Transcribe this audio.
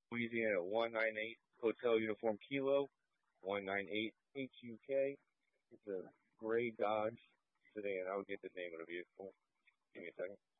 Louisiana 198 Hotel Uniform Kilo 198 HUK. It's a gray Dodge sedan. I'll get the name of the vehicle. Give me a second.